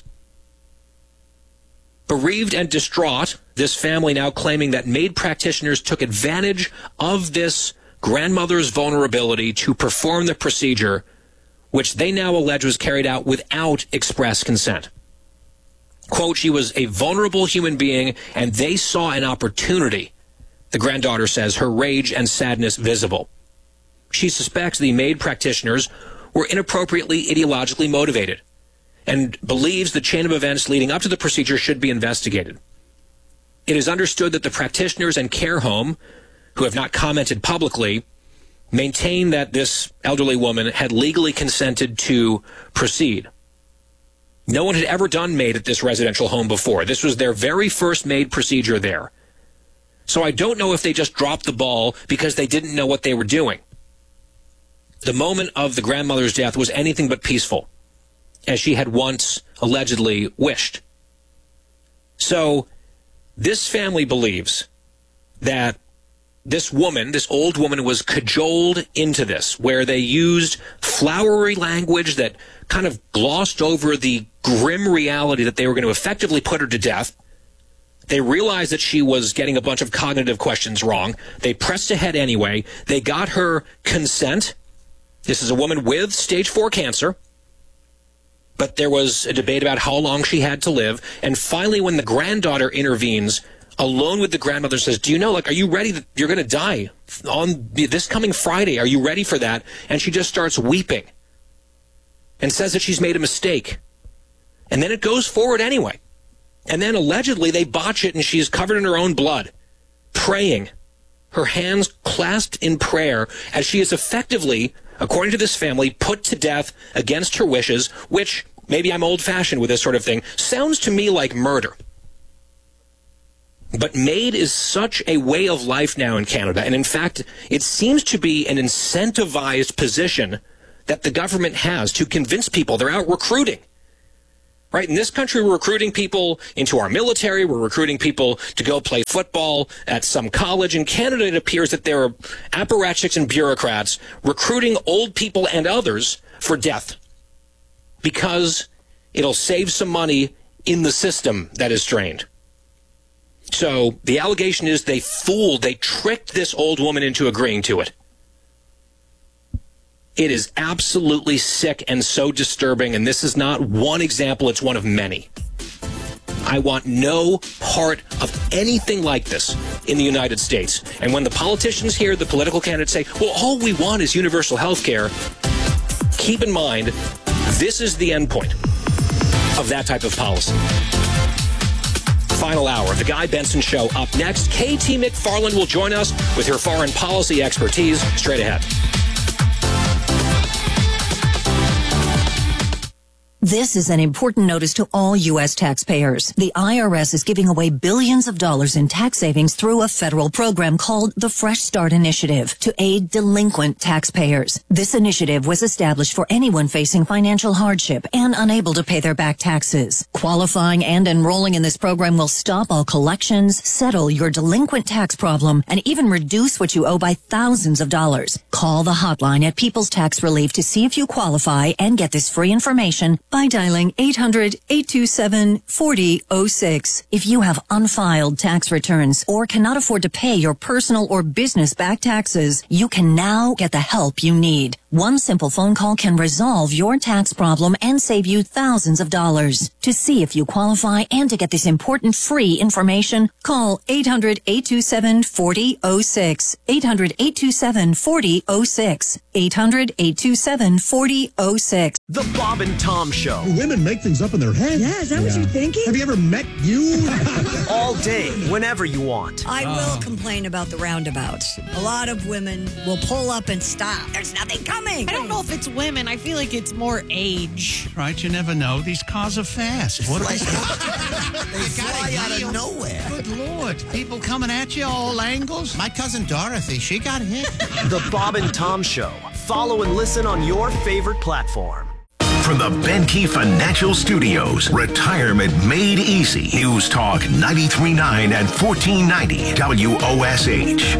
Bereaved and distraught, this family now claiming that MAID practitioners took advantage of this grandmother's vulnerability to perform the procedure, which they now allege was carried out without express consent. Quote, she was a vulnerable human being, and they saw an opportunity, the granddaughter says, her rage and sadness visible. She suspects the MAID practitioners were inappropriately ideologically motivated and believes the chain of events leading up to the procedure should be investigated. It is understood that the practitioners and care home, who have not commented publicly, maintain that this elderly woman had legally consented to proceed. No one had ever done MAID at this residential home before. This was their very first MAID procedure there. So I don't know if they just dropped the ball because they didn't know what they were doing. The moment of the grandmother's death was anything but peaceful, as she had once allegedly wished. So this family believes that this woman, this old woman, was cajoled into this, where they used flowery language that kind of glossed over the grim reality that they were going to effectively put her to death. They realized that she was getting a bunch of cognitive questions wrong. They pressed ahead anyway. They got her consent. This is a woman with stage 4 cancer. But there was a debate about how long she had to live. And finally, when the granddaughter intervenes, alone with the grandmother, says, do you know, are you ready that you're going to die on this coming Friday? Are you ready for that? And she just starts weeping and says that she's made a mistake. And then it goes forward anyway. And then allegedly they botch it and she's covered in her own blood, praying, her hands clasped in prayer, as she is effectively, according to this family, put to death against her wishes, which, maybe I'm old-fashioned with this sort of thing, sounds to me like murder. But MAID is such a way of life now in Canada, and in fact, it seems to be an incentivized position that the government has to convince people they're out recruiting. Right? In this country, we're recruiting people into our military. We're recruiting people to go play football at some college. In Canada, it appears that there are apparatchiks and bureaucrats recruiting old people and others for death because it'll save some money in the system that is strained. So the allegation is they tricked this old woman into agreeing to it. It is absolutely sick and so disturbing, and this is not one example, it's one of many. I want no part of anything like this in the United States. And when the politicians here, the political candidates say, well, all we want is universal health care, keep in mind, this is the end point of that type of policy. Final hour of the Guy Benson Show up next. KT McFarland will join us with her foreign policy expertise straight ahead. This is an important notice to all U.S. taxpayers. The IRS is giving away billions of dollars in tax savings through a federal program called the Fresh Start Initiative to aid delinquent taxpayers. This initiative was established for anyone facing financial hardship and unable to pay their back taxes. Qualifying and enrolling in this program will stop all collections, settle your delinquent tax problem, and even reduce what you owe by thousands of dollars. Call the hotline at People's Tax Relief to see if you qualify and get this free information by dialing 800-827-4006. If you have unfiled tax returns or cannot afford to pay your personal or business back taxes, you can now get the help you need. One simple phone call can resolve your tax problem and save you thousands of dollars. To see if you qualify and to get this important free information, call 800-827-4006. 800-827-4006. 800-827-4006. The Bob and Tom Show. Women make things up in their head. Yeah, is that what you're thinking? Have you ever met you? All day, whenever you want. I will complain about the roundabouts. A lot of women will pull up and stop. There's nothing coming. I don't know if it's women. I feel like it's more age. Right, you never know. These cars are fast. What They fly out of nowhere. Good Lord. People coming at you all angles. My cousin Dorothy, she got hit. The Bob and Tom Show. Follow and listen on your favorite platform. From the Benke Financial Studios, retirement made easy. News Talk 93.9 and 1490 WOSH.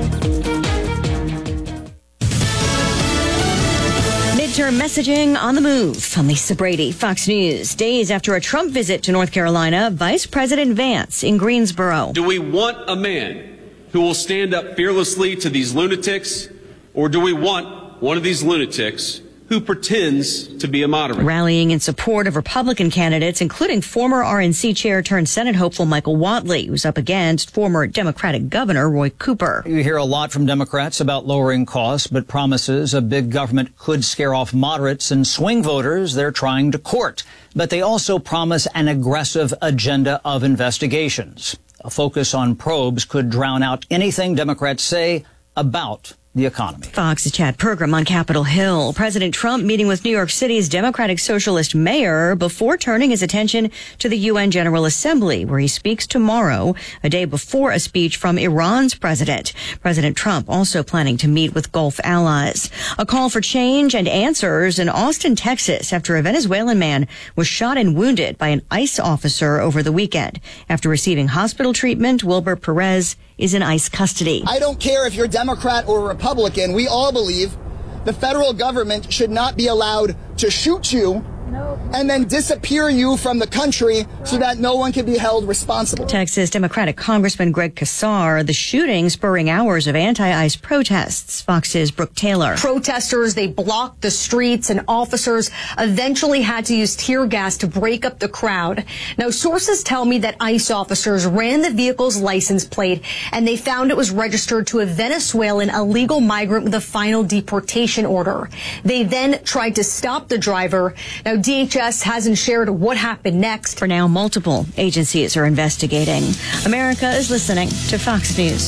Midterm messaging on the move. I'm Lisa Brady, Fox News. Days after a Trump visit to North Carolina, Vice President Vance in Greensboro. Do we want a man who will stand up fearlessly to these lunatics, or do we want one of these lunatics who pretends to be a moderate? Rallying in support of Republican candidates, including former RNC chair turned Senate hopeful Michael Whatley, who's up against former Democratic Governor Roy Cooper. You hear a lot from Democrats about lowering costs, but promises of big government could scare off moderates and swing voters they're trying to court. But they also promise an aggressive agenda of investigations. A focus on probes could drown out anything Democrats say about the economy. Fox's Chad Pergram on Capitol Hill. President Trump meeting with New York City's Democratic Socialist mayor before turning his attention to the UN General Assembly, where he speaks tomorrow, a day before a speech from Iran's president. President Trump also planning to meet with Gulf allies. A call for change and answers in Austin, Texas, after a Venezuelan man was shot and wounded by an ICE officer over the weekend. After receiving hospital treatment, Wilbur Perez is in ICE custody. I don't care if you're Democrat or Republican. We all believe the federal government should not be allowed to shoot you and then disappear you from the country so that no one can be held responsible. Texas Democratic Congressman Greg Casar, the shooting spurring hours of anti-ICE protests. Fox's Brooke Taylor. Protesters, they blocked the streets and officers eventually had to use tear gas to break up the crowd. Now, sources tell me that ICE officers ran the vehicle's license plate and they found it was registered to a Venezuelan illegal migrant with a final deportation order. They then tried to stop the driver. Now, DHS hasn't shared what happened next. For now, multiple agencies are investigating. America is listening to Fox News.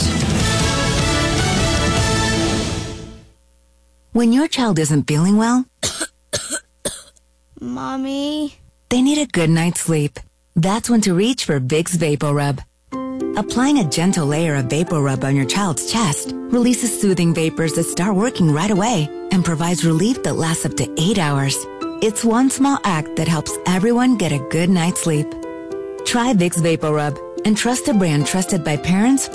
When your child isn't feeling well, Mommy? They need a good night's sleep. That's when to reach for Vicks VapoRub. Applying a gentle layer of VapoRub on your child's chest releases soothing vapors that start working right away and provides relief that lasts up to 8 hours. It's one small act that helps everyone get a good night's sleep. Try Vicks VapoRub and trust a brand trusted by parents